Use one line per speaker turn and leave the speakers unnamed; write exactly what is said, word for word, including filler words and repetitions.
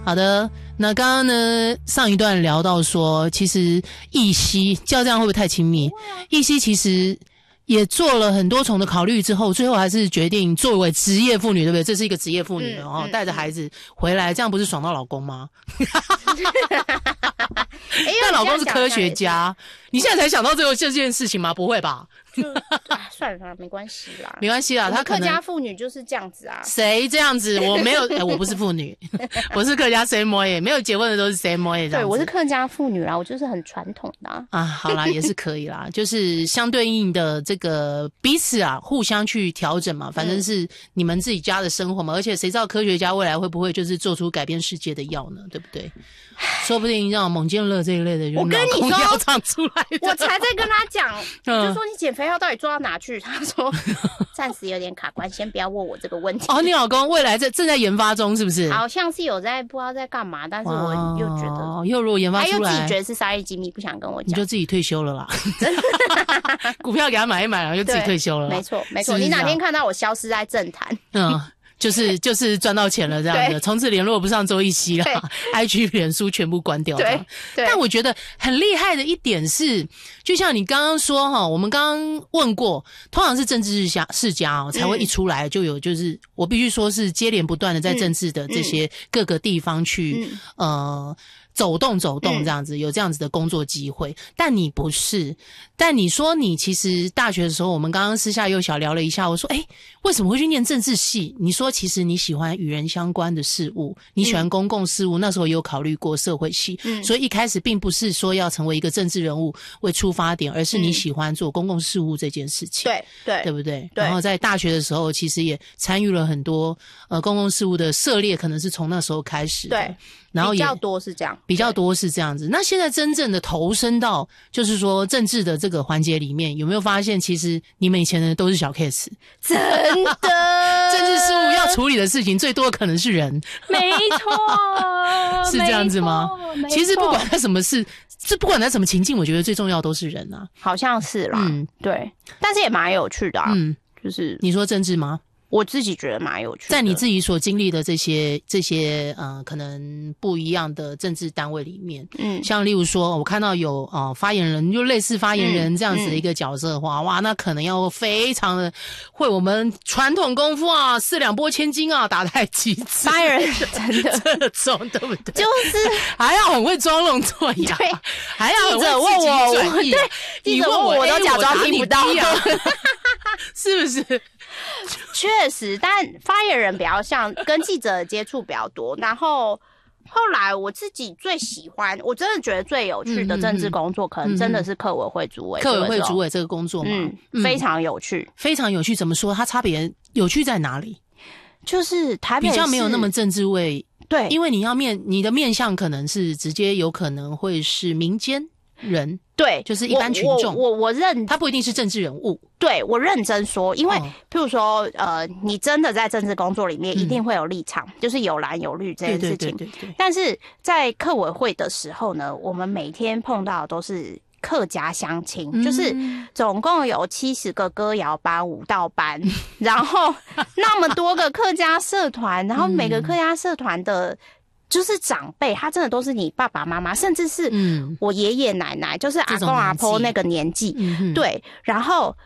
好的，那刚刚呢上一段聊到说，其实奕希叫这样会不会太亲密？奕希其实也做了很多重的考虑之后，最后还是决定作为职业妇女，对不对？这是一个职业妇女了哦，带着孩子回来，这样不是爽到老公吗？但老公是科学家，你现在才想到这个这件事情吗？不会吧？
就啊，算了，没关系啦，
没关系啦。他可能
客家妇女就是这样子啊。
谁这样子？我没有，欸、我不是妇女，我是客家 C M A， 没有结婚的都是 C M A 这样子。
对，我是客家妇女啦，我就是很传统的啊。
啊，好啦，也是可以啦，就是相对应的这个彼此啊，互相去调整嘛，反正是你们自己家的生活嘛，而且谁知道科学家未来会不会就是做出改变世界的药呢？对不对？说不定让猛健乐这一类的人，
我跟你说，
药厂出来的，
我才在跟他讲，我就说你减肥药到底做到哪去？他说暂时有点卡关，先不要问我这个问题。
哦，你老公未来在正在研发中，是不是？
好像是有在不知道在干嘛，但是我又觉得，
哦，又如果研发出来，
他又自己觉得是商业机密，不想跟我讲，
你就自己退休了啦。股票给他买一买，然后就自己退休了啦。
没错，没错。你哪天看到我消失在政坛？
嗯。就是就是赚到钱了这样子，从此联络不上周奕希了 ，I G 脸书全部关掉了。
对，对。
但我觉得很厉害的一点是，就像你刚刚说哈，我们刚刚问过，通常是政治世家世家哦才会一出来就有，就是我必须说是接连不断的在政治的这些各个地方去、嗯、呃。走动走动这样子、嗯、有这样子的工作机会，但你不是。但你说你其实大学的时候，我们刚刚私下又小聊了一下，我说诶为什么会去念政治系？你说其实你喜欢与人相关的事物，你喜欢公共事务、嗯、那时候也有考虑过社会系、嗯、所以一开始并不是说要成为一个政治人物为出发点，而是你喜欢做公共事务这件事情。
对对，
对不对？
对。
然后在大学的时候其实也参与了很多呃公共事务的涉猎，可能是从那时候开始的。
对，
然后也
比较多是这样，
比较多是这样子。那现在真正的投身到就是说政治的这个环节里面，有没有发现其实你们以前的都是小 case？
真的，
政治事务要处理的事情最多的可能是人，
没错，
是这样子吗？其实不管他什么事，这不管他什么情境，我觉得最重要都是人啊，
好像是啦，嗯，对，但是也蛮有趣的啊，嗯，就是
你说政治吗？
我自己觉得蛮有趣的，
在你自己所经历的这些这些呃可能不一样的政治单位里面，嗯，像例如说我看到有呃发言人，就类似发言人这样子的一个角色的话，嗯嗯、哇，那可能要非常的会我们传统功夫啊，四两拨千斤啊，打太极致，
发言人真的
这种对不对？
就是
还要很会装聋作哑，对，还要很会自己转译，
对，记者问我，我都假装听不到啊，
是不是？
确实，但发言人比较像跟记者的接触比较多，然后后来我自己最喜欢，我真的觉得最有趣的政治工作，可能真的是客委会主委。
客委会主委这个工作嘛，
嗯，嗯非常有趣，
非常有趣。怎么说？它差别有趣在哪里？
就是台北
比较没有那么政治味，
对，
因为你要面你的面向可能是直接有可能会是民间人。
对，
就是一般群众，
我我我认
他不一定是政治人物。
对，我认真说，因为、哦、譬如说，呃，你真的在政治工作里面一定会有立场，嗯、就是有蓝有绿这件事情。
对对对对对。
但是在客委会的时候呢，我们每天碰到的都是客家乡亲，嗯、就是总共有七十个歌谣班、舞蹈班，然后那么多个客家社团，然后每个客家社团的。就是长辈，他真的都是你爸爸妈妈，甚至是我爷爷奶奶，嗯、就是阿公阿婆那个年纪，嗯、对。然后